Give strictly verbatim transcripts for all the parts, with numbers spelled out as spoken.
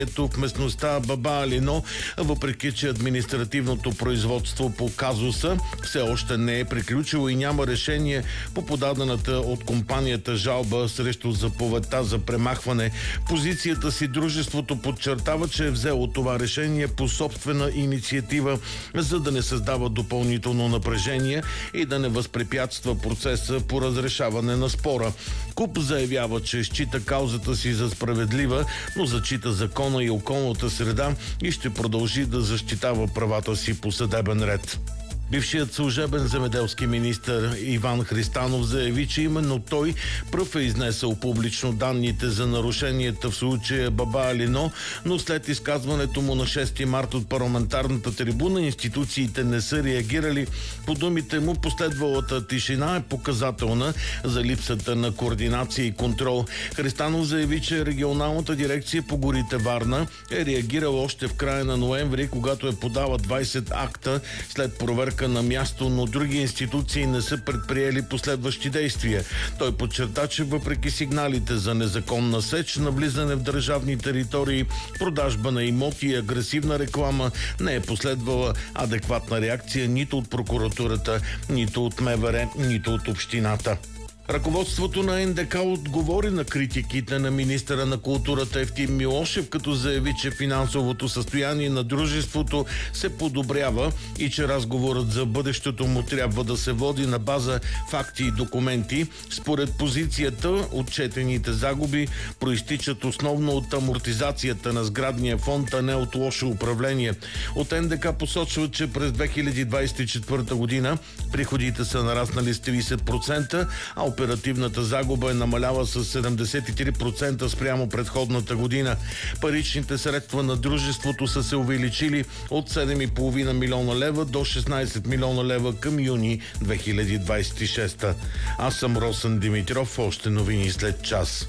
в местността Баба Алино, въпреки че административното производство по казуса все още не е приключило и няма решение по подадената от компанията жалба срещу заповедта за премахване. Позицията си дружеството подчертава, че е взело това решение по собствена инициатива, за да не създава допълнително напрежение и да не възпрепятства процеса по разрешаване на спора. КУП заявява, че счита каузата си за справедлива, но зачита закон и околната среда и ще продължи да защитава правата си по съдебен ред. Бившият служебен земеделски министър Иван Христанов заяви, че именно той пръв е изнесъл публично данните за нарушенията в случая Баба Алино, но след изказването му на шести март от парламентарната трибуна институциите не са реагирали. По думите му последвалата тишина е показателна за липсата на координация и контрол. Христанов заяви, че регионалната дирекция по горите Варна е реагирала още в края на ноември, когато е подала двайсет акта след проверка на място, но други институции не са предприели последващи действия. Той подчерта, че въпреки сигналите за незаконна сеч, навлизане в държавни територии, продажба на имоти и агресивна реклама, не е последвала адекватна реакция нито от прокуратурата, нито от МВР, нито от общината. Ръководството на Ен Де Ка отговори на критиките на министъра на културата Евтим Милошев, като заяви, че финансовото състояние на дружеството се подобрява и че разговорът за бъдещето му трябва да се води на база факти и документи. Според позицията, отчетените загуби проистичат основно от амортизацията на сградния фонд, а не от лошо управление. От Ен Де Ка посочва, че през две хиляди двайсет и четвърта година приходите са нараснали с трийсет процента, а оперативната загуба е намалява с седемдесет и три процента спрямо предходната година. Паричните средства на дружеството са се увеличили от седем и половина милиона лева до шестнайсет милиона лева към юни две хиляди двайсет и шеста. Аз съм Росен Димитров, още новини след час.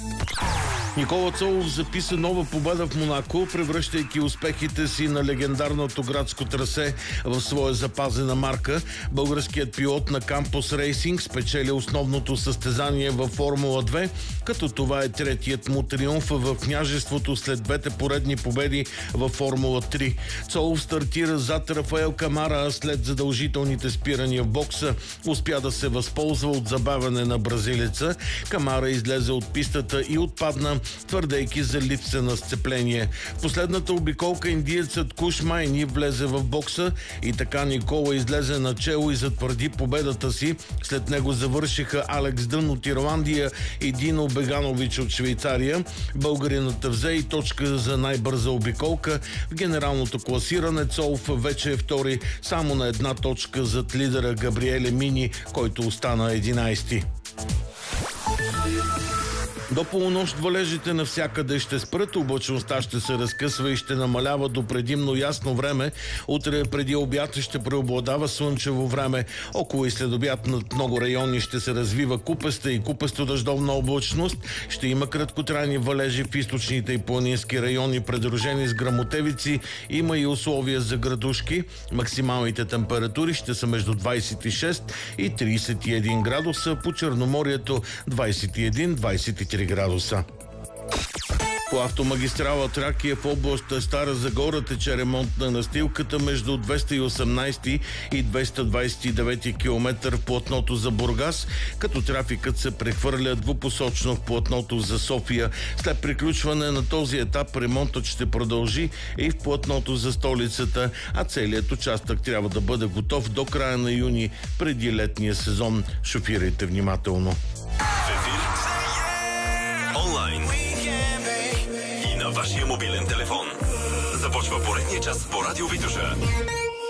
Никола Цолов записа нова победа в Монако, превръщайки успехите си на легендарното градско трасе в своя запазена марка. Българският пилот на Кампус Рейсинг спечели основното състезание във Формула две, като това е третият му триумф в княжеството след двете поредни победи във Формула три. Цолов стартира зад Рафаел Камара, след задължителните спирания в бокса успя да се възползва от забавяне на бразилеца. Камара излезе от пистата и отпадна, твърдейки за липса на сцепление. В последната обиколка индиецът Куш Майни влезе в бокса и така Никола излезе начело и затвърди победата си. След него завършиха Алекс Дън от Ирландия и Дино Беганович от Швейцария. Българинът взе и точка за най-бърза обиколка. В генералното класиране Цолов вече е втори, само на една точка зад лидера Габриеле Мини, който остана единайсети. До полунощ валежите навсякъде ще спрат, облачността ще се разкъсва и ще намалява до предимно ясно време. Утре преди обяд ще преобладава слънчево време. Около и след обяд над много райони ще се развива купеста и купесто-дъждовна облачност. Ще има краткотрайни валежи в източните и планински райони, придружени с гръмотевици. Има и условия за градушки. Максималните температури ще са между двайсет и шест и трийсет и един градуса. По Черноморието двайсет и един до двайсет и три градуса. По автомагистрала Тракия в област Стара Загора тече ремонт на настилката между двеста и осемнайсети и двеста двайсет и девети километър в платното за Бургас, като трафикът се прехвърля двупосочно в платното за София. След приключване на този етап ремонтът ще продължи и в платното за столицата, а целият участък трябва да бъде готов до края на юни, преди летния сезон. Шофирайте внимателно. Онлайн и на вашия мобилен телефон. Започва поредния час по Радио Витоша.